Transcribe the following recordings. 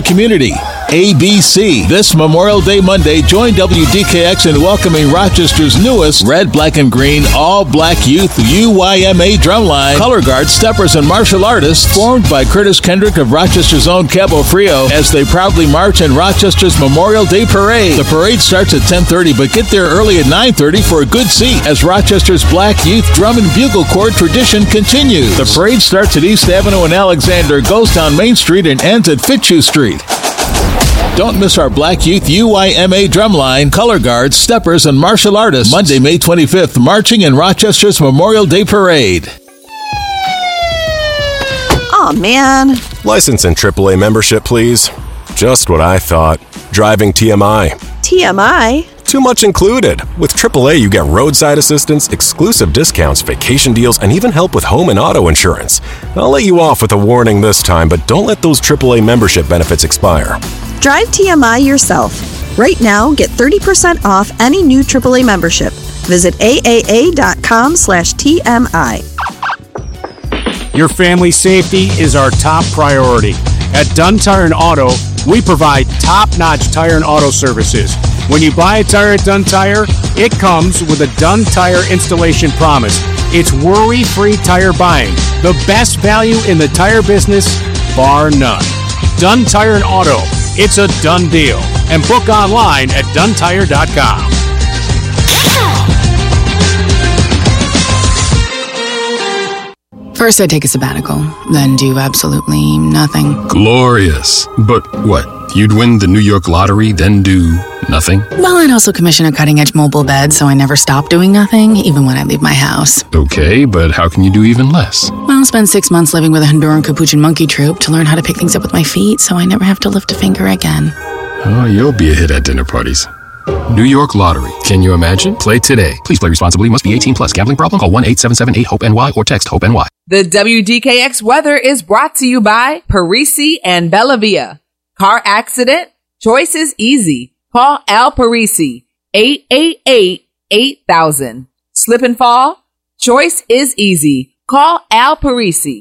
community. ABC. This Memorial Day Monday, join WDKX in welcoming Rochester's newest red, black, and green all-black youth UYMA drumline, color guard, steppers, and martial artists formed by Curtis Kendrick of Rochester's own Cabo Frio as they proudly march in Rochester's Memorial Day Parade. The parade starts at 10:30, but get there early at 9:30 for a good seat as Rochester's Black Youth Drum and Bugle Corps tradition continues. The parade starts at East Avenue and Alexander, goes down Main Street, and ends at Fitzhugh Street. Don't miss our Black Youth UYMA drumline, color guards, steppers, and martial artists Monday, May 25th, marching in Rochester's Memorial Day Parade. Aw, man. License and AAA membership, please. Just what I thought. Driving TMI. TMI? Too much included. With AAA, you get roadside assistance, exclusive discounts, vacation deals, and even help with home and auto insurance. I'll let you off with a warning this time, but don't let those AAA membership benefits expire. Drive TMI yourself. Right now, get 30% off any new AAA membership. Visit AAA.com/TMI. Your family safety is our top priority. At Dunn Tire and Auto, we provide top-notch tire and auto services. When you buy a tire at Dunn Tire, it comes with a Dunn Tire installation promise. It's worry-free tire buying. The best value in the tire business, bar none. Dunn Tire and Auto. It's a done deal. And book online at DunnTire.com. First, I take a sabbatical, then do absolutely nothing. Glorious. But what? You'd win the New York lottery, then do nothing? Well, I'd also commission a cutting-edge mobile bed, so I never stop doing nothing, even when I leave my house. Okay, but how can you do even less? Well, I'll spend 6 months living with a Honduran Capuchin monkey troupe to learn how to pick things up with my feet, so I never have to lift a finger again. Oh, you'll be a hit at dinner parties. New York Lottery. Can you imagine? Play today. Please play responsibly. Must be 18 plus. Gambling problem? Call 1-877-8-HOPE-NY or text HOPE-NY. The WDKX weather is brought to you by Parisi and Bellavia. Car accident? Choice is easy. Call Al Parisi. 888-8000. Slip and fall? Choice is easy. Call Al Parisi.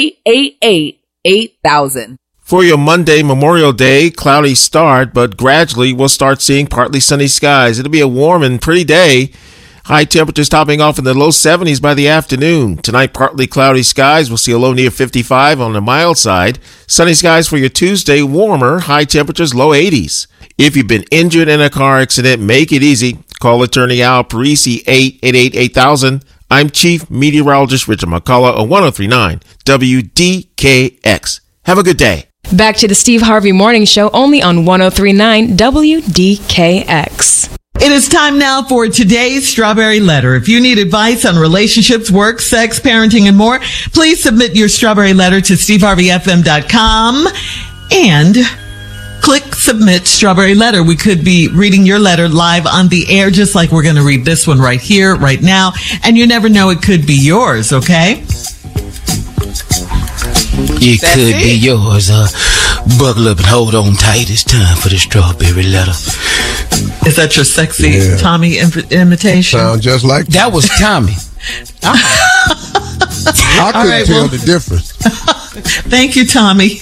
888-8000. For your Monday, Memorial Day, cloudy start, but gradually we'll start seeing partly sunny skies. It'll be a warm and pretty day. High temperatures topping off in the low 70s by the afternoon. Tonight, partly cloudy skies. We'll see a low near 55 on the mild side. Sunny skies for your Tuesday, warmer, high temperatures, low 80s. If you've been injured in a car accident, make it easy. Call attorney Al Parisi, 888-8000. I'm Chief Meteorologist Richard McCullough on 1039 WDKX. Have a good day. Back to the Steve Harvey Morning Show, only on 1039 WDKX. It is time now for today's Strawberry Letter. If you need advice on relationships, work, sex, parenting, and more, please submit your Strawberry Letter to steveharveyfm.com and click Submit Strawberry Letter. We could be reading your letter live on the air, just like we're going to read this one right here, right now. And you never know, it could be yours, okay? It could be yours. Buckle up and hold on tight. It's time for the Strawberry Letter. Is that your sexy Tommy imitation? Sound just like that was Tommy. I couldn't tell the difference. Thank you, Tommy.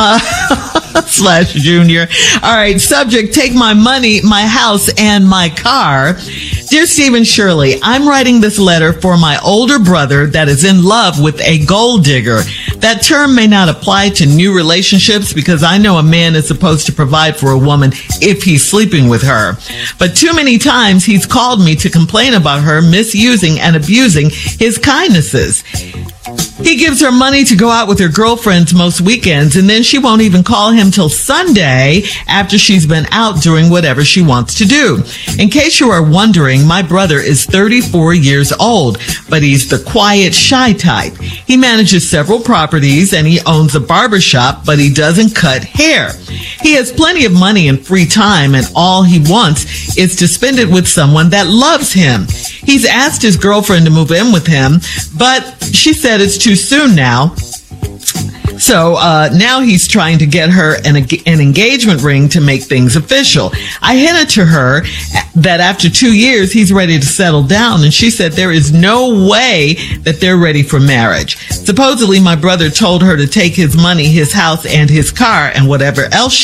/ Junior. All right. Subject: take my money, my house, and my car. Dear Steve and Shirley, I'm writing this letter for my older brother that is in love with a gold digger. That term may not apply to new relationships because I know a man is supposed to provide for a woman if he's sleeping with her. But too many times he's called me to complain about her misusing and abusing his kindnesses. He gives her money to go out with her girlfriends most weekends, and then she won't even call him till Sunday after she's been out doing whatever she wants to do. In case you are wondering, my brother is 34 years old, but he's the quiet, shy type. He manages several properties and he owns a barbershop, but he doesn't cut hair. He has plenty of money and free time, and all he wants is to spend it with someone that loves him. He's asked his girlfriend to move in with him, but she said it's too soon now. So now he's trying to get her an engagement ring to make things official. I hinted to her that after 2 years, he's ready to settle down. And she said there is no way that they're ready for marriage. Supposedly, my brother told her to take his money, his house, and his car, and whatever else